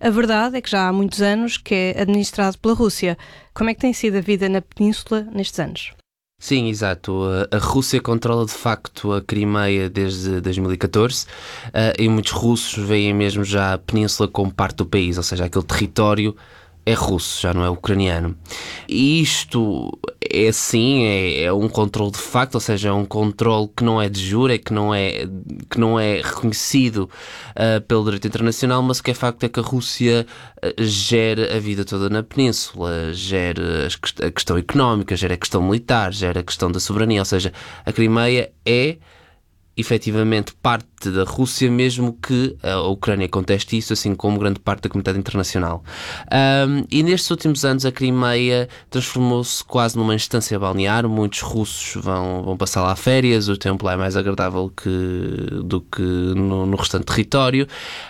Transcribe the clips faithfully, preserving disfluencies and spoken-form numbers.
A verdade é que já há muitos anos que é administrado pela Rússia. Como é que tem sido a vida na península nestes anos? Sim, exato. A Rússia controla de facto a Crimeia desde dois mil e catorze uh, e muitos russos veem mesmo já a península como parte do país, ou seja, aquele território é russo, já não é ucraniano. E isto é sim, é, é um controle de facto, ou seja, é um controle que não é de jure, que não é, que não é reconhecido uh, pelo direito internacional, mas o que é facto é que a Rússia uh, gera a vida toda na península, gera a questão económica, gera a questão militar, gera a questão da soberania, ou seja, a Crimeia é efetivamente parte da Rússia, mesmo que a Ucrânia conteste isso, assim como grande parte da comunidade internacional. Um, e nestes últimos anos a Crimeia transformou-se quase numa instância balnear. Muitos russos vão, vão passar lá férias, o tempo lá é mais agradável que, do que no, no restante território.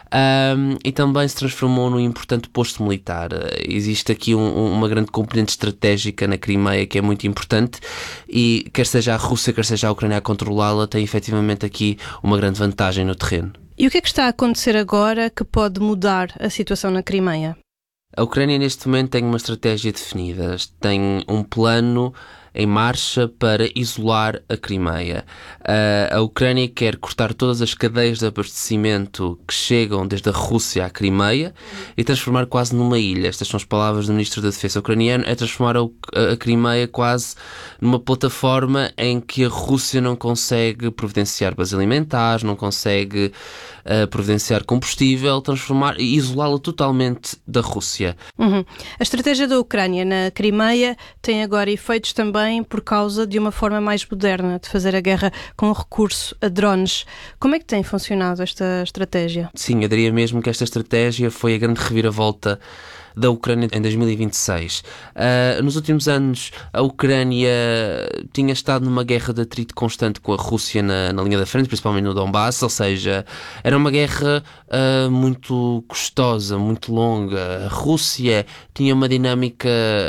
Um, e também se transformou num importante posto militar. Existe aqui um, uma grande componente estratégica na Crimeia que é muito importante e quer seja a Rússia, quer seja a Ucrânia a controlá-la, tem efetivamente aqui uma grande vantagem no terreno. E o que é que está a acontecer agora que pode mudar a situação na Crimeia? A Ucrânia neste momento tem uma estratégia definida, tem um plano em marcha para isolar a Crimeia. Uh, a Ucrânia quer cortar todas as cadeias de abastecimento que chegam desde a Rússia à Crimeia e transformar quase numa ilha. Estas são as palavras do Ministro da Defesa ucraniano, é transformar a, a Crimeia quase numa plataforma em que a Rússia não consegue providenciar bases alimentares, não consegue uh, providenciar combustível, transformar e isolá-la totalmente da Rússia. Uhum. A estratégia da Ucrânia na Crimeia tem agora efeitos também por causa de uma forma mais moderna de fazer a guerra com recurso a drones. Como é que tem funcionado esta estratégia? Sim, eu diria mesmo que esta estratégia foi a grande reviravolta da Ucrânia em dois mil e vinte e seis. Uh, nos últimos anos, a Ucrânia tinha estado numa guerra de atrito constante com a Rússia na, na linha da frente, principalmente no Donbass, ou seja, era uma guerra uh, muito custosa, muito longa. A Rússia tinha uma dinâmica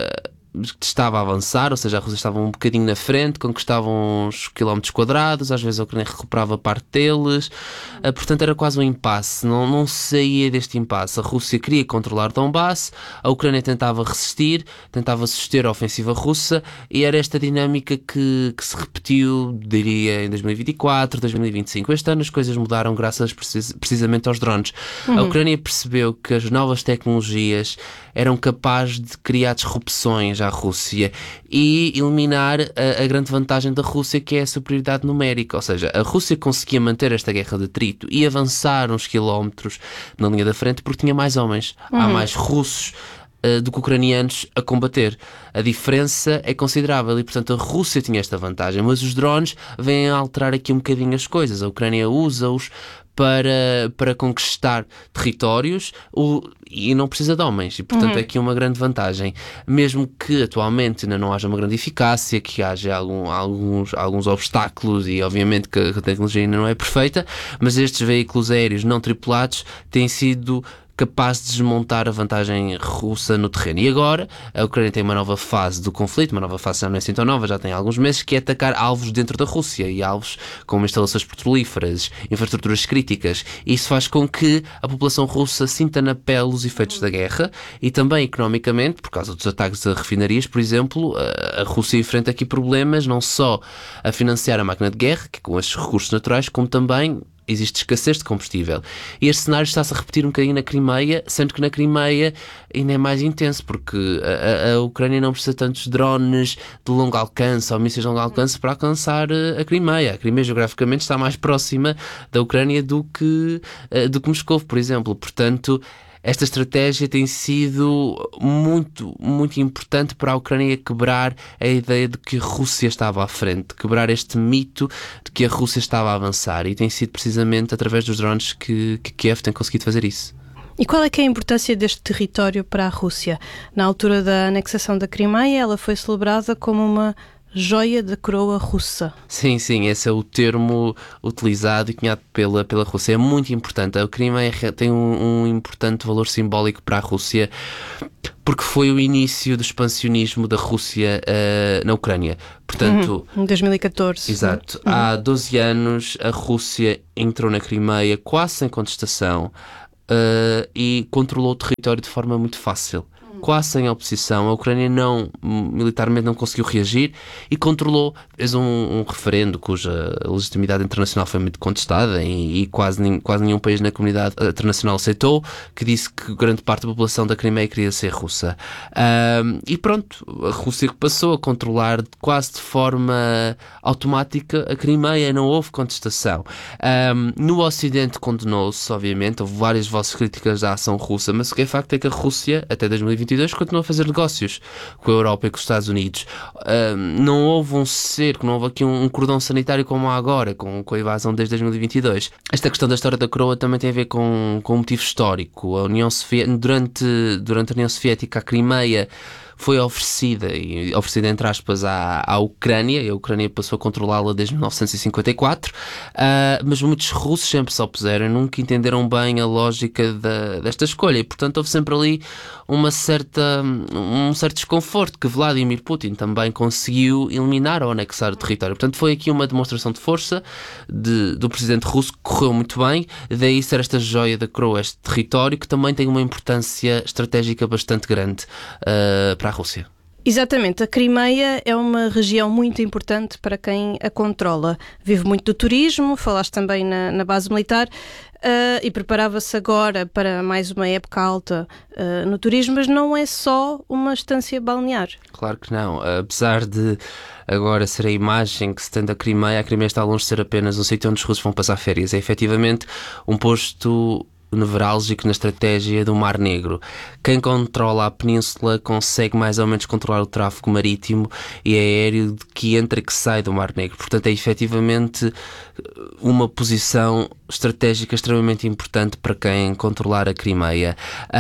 que estava a avançar, ou seja, a Rússia estava um bocadinho na frente, conquistavam uns quilómetros quadrados, às vezes a Ucrânia recuperava parte deles, uh, portanto era quase um impasse, não, não saía deste impasse. A Rússia queria controlar Donbass, a Ucrânia tentava resistir, tentava suster a ofensiva russa, e era esta dinâmica que, que se repetiu, diria, em dois mil e vinte e quatro, dois mil e vinte e cinco. Este ano as coisas mudaram graças precis, precisamente aos drones. Uhum. A Ucrânia percebeu que as novas tecnologias eram capazes de criar disrupções à Rússia e eliminar a, a grande vantagem da Rússia, que é a superioridade numérica. Ou seja, a Rússia conseguia manter esta guerra de atrito e avançar uns quilómetros na linha da frente porque tinha mais homens. Uhum. Há mais russos uh, do que ucranianos a combater. A diferença é considerável e, portanto, a Rússia tinha esta vantagem, mas os drones vêm a alterar aqui um bocadinho as coisas. A Ucrânia usa-os para, para conquistar territórios o, e não precisa de homens. E, portanto, uhum. é aqui uma grande vantagem. Mesmo que atualmente ainda não haja uma grande eficácia, que haja algum, alguns, alguns obstáculos e, obviamente, que a tecnologia ainda não é perfeita, mas estes veículos aéreos não tripulados têm sido capaz de desmontar a vantagem russa no terreno. E agora a Ucrânia tem uma nova fase do conflito, uma nova fase já não é assim tão nova, já tem alguns meses, que é atacar alvos dentro da Rússia, e alvos como instalações petrolíferas, infraestruturas críticas. Isso faz com que a população russa sinta na pele os efeitos da guerra e também economicamente, por causa dos ataques a refinarias, por exemplo, a Rússia enfrenta aqui problemas não só a financiar a máquina de guerra, que é com estes recursos naturais, como também existe escassez de combustível. E este cenário está-se a repetir um bocadinho na Crimeia, sendo que na Crimeia ainda é mais intenso, porque a, a Ucrânia não precisa de tantos drones de longo alcance ou mísseis de longo alcance para alcançar a Crimeia. A Crimeia geograficamente está mais próxima da Ucrânia do que, do que Moscou, por exemplo. Portanto, esta estratégia tem sido muito, muito importante para a Ucrânia quebrar a ideia de que a Rússia estava à frente, quebrar este mito de que a Rússia estava a avançar, e tem sido precisamente através dos drones que, que Kiev tem conseguido fazer isso. E qual é que é a importância deste território para a Rússia? Na altura da anexação da Crimeia, ela foi celebrada como uma joia da coroa russa. Sim, sim, esse é o termo utilizado e cunhado pela, pela Rússia. É muito importante. A Crimeia tem um, um importante valor simbólico para a Rússia, porque foi o início do expansionismo da Rússia uh, na Ucrânia. Portanto, uhum, em dois mil e catorze. Exato. Uhum. Há doze anos a Rússia entrou na Crimeia quase sem contestação. uh, e controlou o território de forma muito fácil. Quase sem oposição, a Ucrânia não, militarmente não conseguiu reagir e controlou, fez um, um referendo cuja legitimidade internacional foi muito contestada e, e quase, nin, quase nenhum país na comunidade internacional aceitou, que disse que grande parte da população da Crimeia queria ser russa. Um, e pronto, a Rússia passou a controlar quase de forma automática a Crimeia, não houve contestação. Um, no Ocidente condenou-se, obviamente, houve várias vozes críticas da ação russa, mas o que é facto é que a Rússia, até dois mil e vinte e dois, continua a fazer negócios com a Europa e com os Estados Unidos. Uh, não houve um cerco, não houve aqui um, um cordão sanitário como há agora, com, com a invasão desde dois mil e vinte e dois. Esta questão da história da coroa também tem a ver com, com um motivo histórico. A União Soviética, durante, durante a União Soviética, a Crimeia foi oferecida, e oferecida entre aspas, à, à Ucrânia, e a Ucrânia passou a controlá-la desde mil novecentos e cinquenta e quatro, uh, mas muitos russos sempre se opuseram e nunca entenderam bem a lógica da, desta escolha, e portanto houve sempre ali uma certa, um certo desconforto que Vladimir Putin também conseguiu eliminar ou anexar o território. Portanto foi aqui uma demonstração de força de, do presidente russo que correu muito bem, daí ser esta joia da coroa, este território que também tem uma importância estratégica bastante grande uh, para a Rússia. Exatamente, a Crimeia é uma região muito importante para quem a controla. Vive muito do turismo, falaste também na, na base militar, uh, e preparava-se agora para mais uma época alta uh, no turismo, mas não é só uma estância balnear. Claro que não, apesar de agora ser a imagem que se tem da Crimeia, a Crimeia está longe de ser apenas um sítio onde os russos vão passar férias, é efetivamente um posto nevrálgico na estratégia do Mar Negro. Quem controla a península consegue mais ou menos controlar o tráfego marítimo e aéreo que entra e que sai do Mar Negro. Portanto, é efetivamente uma posição estratégica extremamente importante para quem controlar a Crimeia.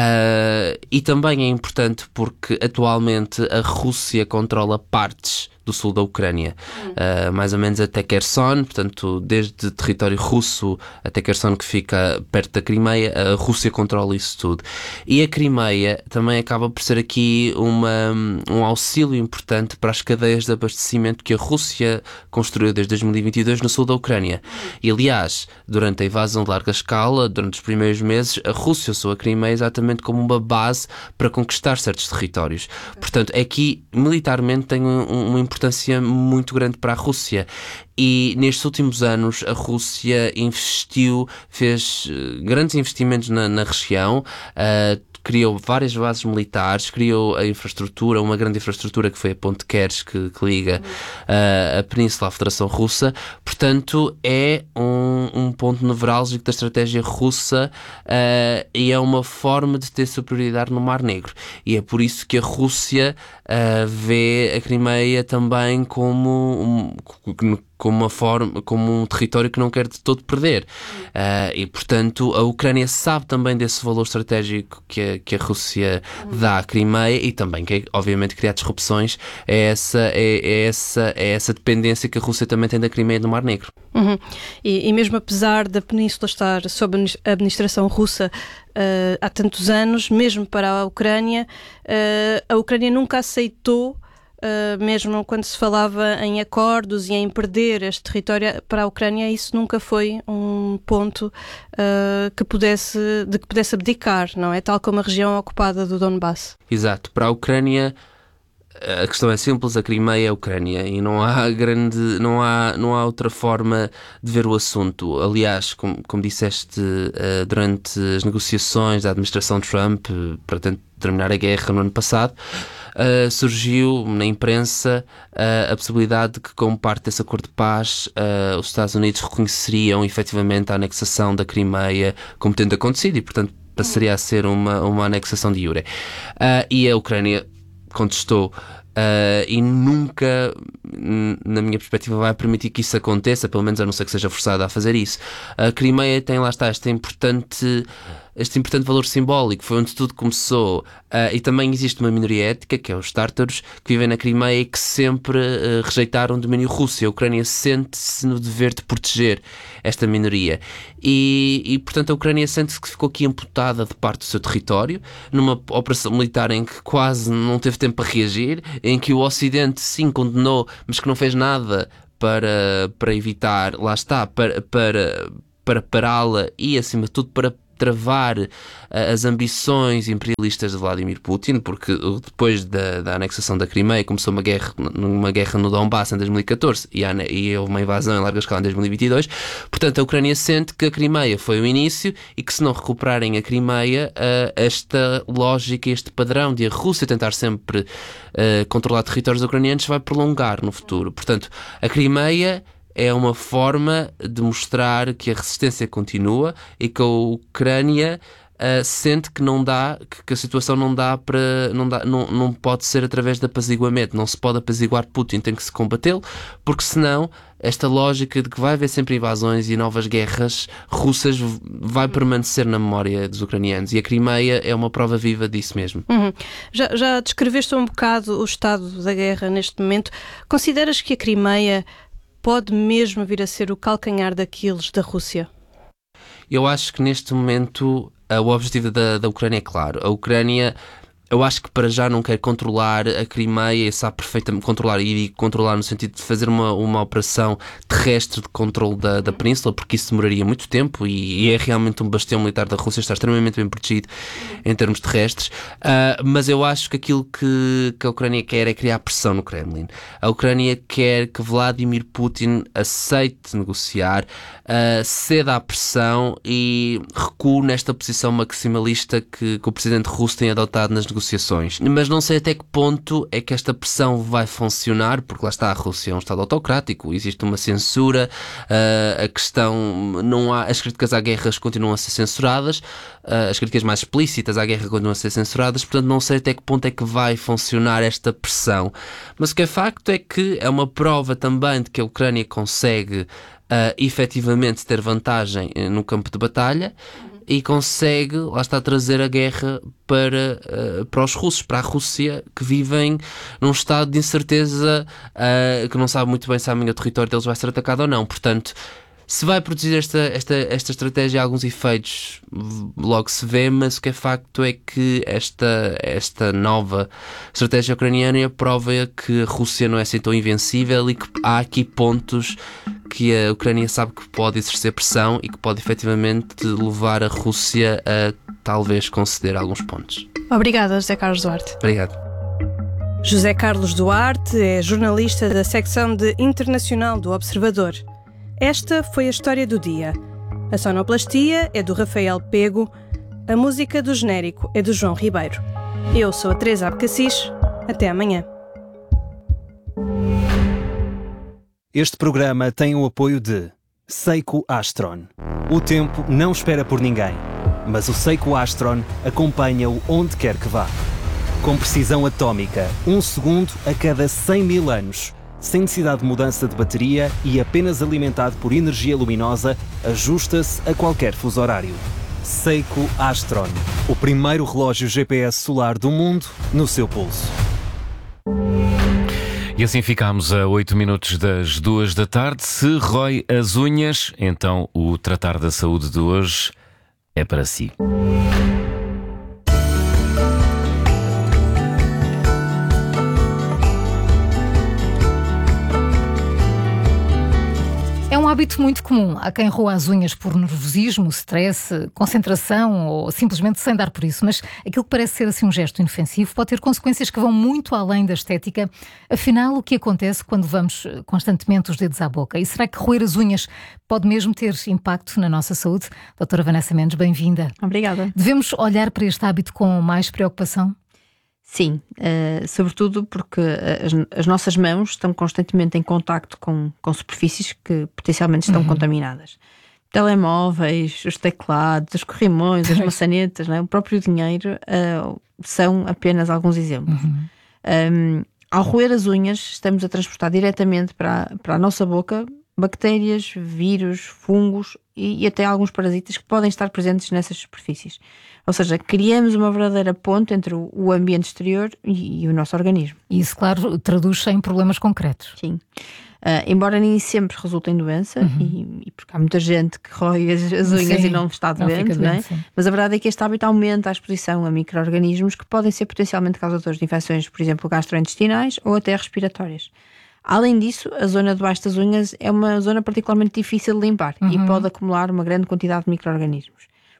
Uh, e também é importante porque atualmente a Rússia controla partes do sul da Ucrânia, uh, mais ou menos até Kherson, portanto, desde território russo até Kherson, que fica perto da Crimeia, a Rússia controla isso tudo. E a Crimeia também acaba por ser aqui uma, um auxílio importante para as cadeias de abastecimento que a Rússia construiu desde dois mil e vinte e dois no sul da Ucrânia. E, aliás, durante a invasão de larga escala, durante os primeiros meses, a Rússia usou a Crimeia exatamente como uma base para conquistar certos territórios. Portanto, aqui, militarmente, tem um, uma importância muito grande para a Rússia. E nestes últimos anos a Rússia investiu, fez uh, grandes investimentos na, na região, uh, criou várias bases militares, criou a infraestrutura, uma grande infraestrutura que foi a Ponte Kerch, que, que liga uh, a Península à Federação Russa. Portanto, é um, um ponto nevrálgico da estratégia russa uh, e é uma forma de ter superioridade no Mar Negro. E é por isso que a Rússia uh, vê a Crimeia também como um, como uma forma, como um território que não quer de todo perder. Uh, e, portanto, a Ucrânia sabe também desse valor estratégico que a, que a Rússia dá à Crimeia e também que, obviamente, criar disrupções é essa, é, é, essa, é essa dependência que a Rússia também tem da Crimeia e do Mar Negro. Uhum. E, e mesmo apesar da península estar sob a administração russa uh, há tantos anos, mesmo para a Ucrânia, uh, a Ucrânia nunca aceitou, Uh, mesmo quando se falava em acordos e em perder este território para a Ucrânia, isso nunca foi um ponto uh, que pudesse, de que pudesse abdicar, não é? Tal como a região ocupada do Donbass. Exato. Para a Ucrânia, a questão é simples, a Crimeia é a Ucrânia e não há grande, não há, não há outra forma de ver o assunto. Aliás, como, como disseste, uh, durante as negociações da administração Trump uh, para terminar a guerra no ano passado, Uh, surgiu na imprensa uh, a possibilidade de que, como parte desse acordo de paz, uh, os Estados Unidos reconheceriam efetivamente a anexação da Crimeia como tendo acontecido e, portanto, passaria a ser uma, uma anexação de iure. Uh, e a Ucrânia contestou uh, e nunca, na minha perspectiva, vai permitir que isso aconteça, pelo menos a não ser que seja forçada a fazer isso. A Crimeia tem, lá está, este importante... este importante valor simbólico, foi onde tudo começou, uh, e também existe uma minoria étnica, que é os tártaros, que vivem na Crimeia e que sempre uh, rejeitaram o domínio russo. A Ucrânia sente-se no dever de proteger esta minoria. E, e portanto, a Ucrânia sente-se que ficou aqui amputada de parte do seu território, numa operação militar em que quase não teve tempo para reagir, em que o Ocidente sim condenou, mas que não fez nada para, para evitar, lá está, para... para para pará-la e, acima de tudo, para travar uh, as ambições imperialistas de Vladimir Putin, porque uh, depois da, da anexação da Crimeia começou uma guerra, uma guerra no Donbass em dois mil e catorze e, e houve uma invasão em larga escala em dois mil e vinte e dois. Portanto, a Ucrânia sente que a Crimeia foi o início e que se não recuperarem a Crimeia, uh, esta lógica, este padrão de a Rússia tentar sempre uh, controlar territórios ucranianos vai prolongar no futuro. Portanto, a Crimeia é uma forma de mostrar que a resistência continua e que a Ucrânia uh, sente que não dá, que, que a situação não dá para, não, dá, não, não pode ser através de apaziguamento, não se pode apaziguar Putin, tem que se combatê-lo, porque senão esta lógica de que vai haver sempre invasões e novas guerras russas vai permanecer na memória dos ucranianos, e a Crimeia é uma prova viva disso mesmo. Uhum. Já, já descreveste um bocado o estado da guerra neste momento. Consideras que a Crimeia pode mesmo vir a ser o calcanhar daqueles da Rússia? Eu acho que neste momento uh, o objetivo da, da Ucrânia é claro. A Ucrânia, eu acho que para já não quer controlar a Crimeia, sabe perfeitamente controlar, e controlar no sentido de fazer uma, uma operação terrestre de controle da, da península, porque isso demoraria muito tempo e, e é realmente um bastião militar da Rússia, está extremamente bem protegido em termos terrestres. Uh, mas eu acho que aquilo que, que a Ucrânia quer é criar pressão no Kremlin. A Ucrânia quer que Vladimir Putin aceite negociar, uh, ceda à pressão e recue nesta posição maximalista que, que o presidente russo tem adotado nas negociações. Mas não sei até que ponto é que esta pressão vai funcionar, porque lá está, a Rússia é um Estado autocrático, existe uma censura, uh, a questão, não há, as críticas à guerra continuam a ser censuradas, uh, as críticas mais explícitas à guerra continuam a ser censuradas, portanto não sei até que ponto é que vai funcionar esta pressão. Mas o que é facto é que é uma prova também de que a Ucrânia consegue uh, efetivamente ter vantagem no campo de batalha, e consegue, lá está, trazer a guerra para, uh, para os russos, para a Rússia, que vivem num estado de incerteza, uh, que não sabe muito bem se amanhã o território deles vai ser atacado ou não. Portanto, se vai produzir esta, esta, esta estratégia alguns efeitos, logo se vê, mas o que é facto é que esta, esta nova estratégia ucraniana prova que a Rússia não é assim tão invencível e que há aqui pontos que a Ucrânia sabe que pode exercer pressão e que pode efetivamente levar a Rússia a talvez conceder alguns pontos. Obrigada, José Carlos Duarte. Obrigado. José Carlos Duarte é jornalista da secção de Internacional do Observador. Esta foi a história do dia. A sonoplastia é do Rafael Pego, a música do genérico é do João Ribeiro. Eu sou a Teresa Abcacis. Até amanhã. Este programa tem o apoio de Seiko Astron. O tempo não espera por ninguém, mas o Seiko Astron acompanha-o onde quer que vá. Com precisão atómica, um segundo a cada cem mil anos. Sem necessidade de mudança de bateria e apenas alimentado por energia luminosa, ajusta-se a qualquer fuso horário. Seiko Astron, o primeiro relógio G P S solar do mundo no seu pulso. E assim ficámos a oito minutos das duas da tarde. Se rói as unhas, então o Tratar da Saúde de hoje é para si. É um hábito muito comum. Há quem roa as unhas por nervosismo, stress, concentração ou simplesmente sem dar por isso. Mas aquilo que parece ser assim um gesto inofensivo pode ter consequências que vão muito além da estética. Afinal, o que acontece quando vamos constantemente os dedos à boca? E será que roer as unhas pode mesmo ter impacto na nossa saúde? Doutora Vanessa Mendes, bem-vinda. Obrigada. Devemos olhar para este hábito com mais preocupação? Sim, uh, sobretudo porque as, as nossas mãos estão constantemente em contacto com, com superfícies que potencialmente estão uhum. contaminadas. Telemóveis, os teclados, os corrimões, as maçanetas, não é? O próprio dinheiro uh, são apenas alguns exemplos. Uhum. Um, ao roer as unhas, estamos a transportar diretamente para, para a nossa boca bactérias, vírus, fungos e, e até alguns parasitas que podem estar presentes nessas superfícies. Ou seja, criamos uma verdadeira ponte entre o, o ambiente exterior e, e o nosso organismo. E isso, claro, traduz-se em problemas concretos. Sim. Uh, embora nem sempre resulte em doença, uhum. e, e porque há muita gente que rói as, as unhas sim, e não está doente, não, não é? Mas a verdade é que este hábito aumenta a exposição a micro-organismos que podem ser potencialmente causadores de infecções, por exemplo, gastrointestinais ou até respiratórias. Além disso, a zona debaixo das unhas é uma zona particularmente difícil de limpar uhum. e pode acumular uma grande quantidade de micro-organismos.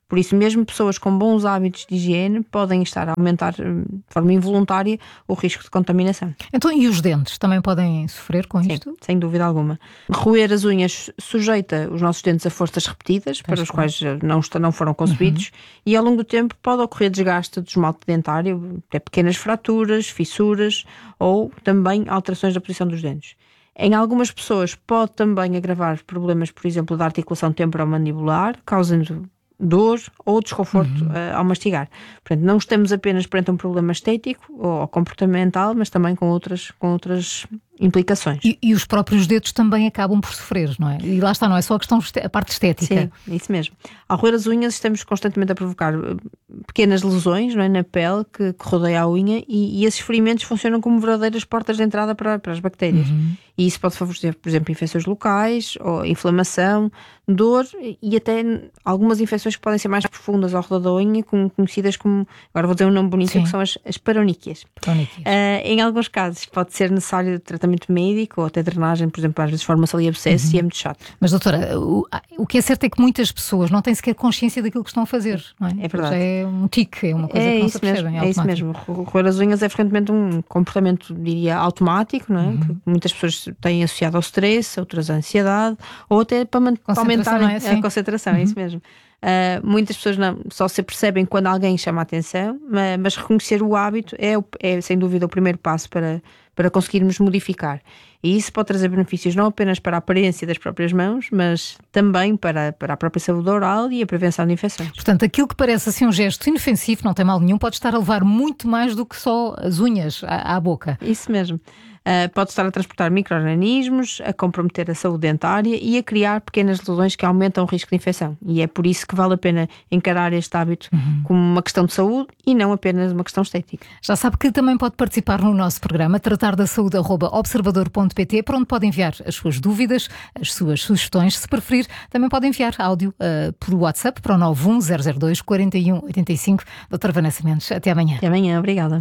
Por isso, mesmo pessoas com bons hábitos de higiene podem estar a aumentar de forma involuntária o risco de contaminação. Então, e os dentes também podem sofrer com Sim, isto? sem dúvida alguma. Roer as unhas sujeita os nossos dentes a forças repetidas, para os quais não, não foram concebidos, uhum. e ao longo do tempo pode ocorrer desgaste do esmalte dentário, até pequenas fraturas, fissuras ou também alterações da posição dos dentes. Em algumas pessoas pode também agravar problemas, por exemplo, da articulação temporomandibular, causando dor ou desconforto uhum. uh, ao mastigar. Portanto, não estamos apenas perante um problema estético ou comportamental, mas também com outras, com outras implicações. E, e os próprios dedos também acabam por sofrer, não é? E lá está, não é só a questão, a parte estética. Sim, isso mesmo. Ao roer as unhas estamos constantemente a provocar pequenas lesões, não é, na pele que, que rodeia a unha, e, e esses ferimentos funcionam como verdadeiras portas de entrada para, para as bactérias. Uhum. E isso pode favorecer, por exemplo, infecções locais, ou inflamação, dor e até algumas infecções que podem ser mais profundas ao redor da unha, conhecidas como, agora vou dizer um nome bonito, Sim. que são as, as paroníquias. paroníquias. Uh, em alguns casos pode ser necessário tratamento médico ou até drenagem, por exemplo, às vezes forma-se ali abscesso uhum. e é muito chato. Mas doutora, o, o que é certo é que muitas pessoas não têm sequer consciência daquilo que estão a fazer, não é? É verdade. Já é um tique, é uma coisa é que não isso se percebe. Mesmo, é isso mesmo. Roer as unhas é frequentemente um comportamento, diria, automático, não é? Uhum. Que muitas pessoas têm associado ao stress, outras à ansiedade, ou até para, para aumentar é assim? a concentração, uhum. é isso mesmo. Uh, muitas pessoas não, só se percebem quando alguém chama a atenção, mas, mas reconhecer o hábito é, é sem dúvida o primeiro passo para, para conseguirmos modificar. E isso pode trazer benefícios não apenas para a aparência das próprias mãos, mas também para, para a própria saúde oral e a prevenção de infecções. Portanto, aquilo que parece assim um gesto inofensivo, não tem mal nenhum, pode estar a levar muito mais do que só as unhas à, à boca. Isso mesmo. Uh, pode estar a transportar micro-organismos, a comprometer a saúde dentária e a criar pequenas lesões que aumentam o risco de infecção. E é por isso que vale a pena encarar este hábito uhum. como uma questão de saúde e não apenas uma questão estética. Já sabe que também pode participar no nosso programa tratar da saúde arroba observador ponto pt, para onde pode enviar as suas dúvidas, as suas sugestões. Se preferir, também pode enviar áudio uh, por WhatsApp para o nove um zero zero dois quatro um oito cinco. Doutora Vanessa Mendes, até amanhã. Até amanhã, obrigada.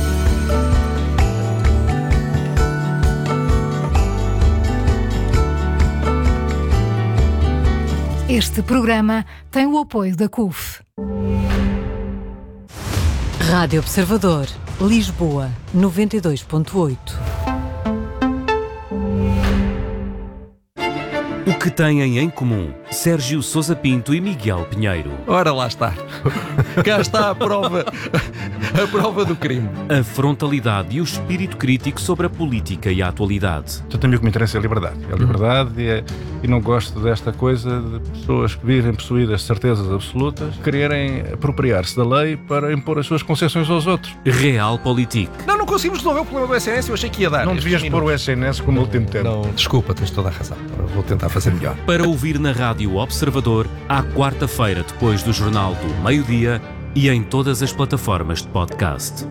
Este programa tem o apoio da C U F. Rádio Observador, Lisboa, noventa e dois ponto oito. O que têm em comum Sérgio Sousa Pinto e Miguel Pinheiro? Ora, lá está. Cá está a prova, a prova do crime. A frontalidade e o espírito crítico sobre a política e a atualidade. Então, também o que me interessa é a liberdade. É a liberdade e, é, e não gosto desta coisa de pessoas que vivem possuídas de certezas absolutas, quererem apropriar-se da lei para impor as suas concessões aos outros. Realpolitik. Não, não conseguimos resolver o problema do S N S, eu achei que ia dar. Não devias pôr o S N S como último termo. Não, desculpa, tens toda a razão. Vou tentar fazer melhor. Para ouvir na Rádio Observador, à quarta-feira, depois do Jornal do Meio-Dia e em todas as plataformas de podcast.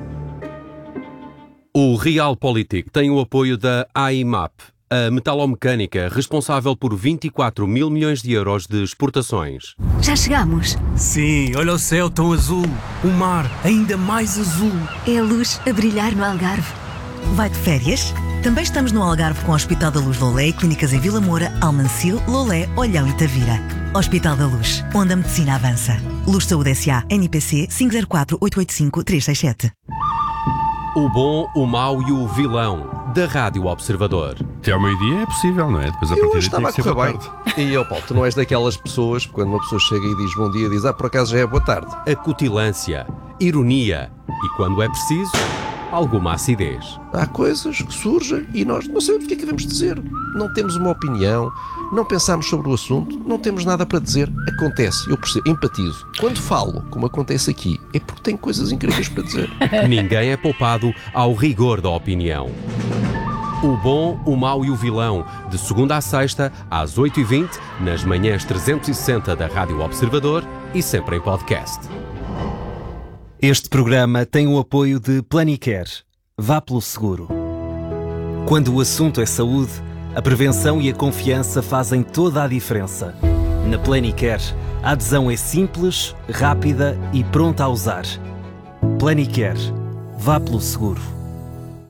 O Realpolitik tem o apoio da A I M A P, a metalomecânica responsável por vinte e quatro mil milhões de euros de exportações. Já chegamos? Sim, olha o céu tão azul, o mar ainda mais azul. É a luz a brilhar no Algarve. Vai de férias? Também estamos no Algarve com o Hospital da Luz Lolé e clínicas em Vila Moura, Almancil, Lolé, Olhão e Tavira. Hospital da Luz, onde a medicina avança. Luz Saúde S A, N P C cinco zero quatro oito oito cinco três seis sete. O bom, o mau e o vilão da Rádio Observador. Até ao meio-dia é possível, não é? Depois a eu partir estava a correr bem. E eu, Paulo, tu não és daquelas pessoas, quando uma pessoa chega e diz bom dia, diz, ah, por acaso já é boa tarde. Acutilância, ironia e, quando é preciso, alguma acidez. Há coisas que surgem e nós não sabemos o que é que devemos dizer. Não temos uma opinião, não pensamos sobre o assunto, não temos nada para dizer. Acontece, eu percebo, empatizo. Quando falo, como acontece aqui, é porque tenho coisas incríveis para dizer. Ninguém é poupado ao rigor da opinião. O bom, o mau e o vilão, de segunda à sexta, às oito e vinte, nas manhãs trezentos e sessenta da Rádio Observador e sempre em podcast. Este programa tem o apoio de Planicare. Vá pelo seguro. Quando o assunto é saúde, a prevenção e a confiança fazem toda a diferença. Na Planicare, a adesão é simples, rápida e pronta a usar. Planicare. Vá pelo seguro.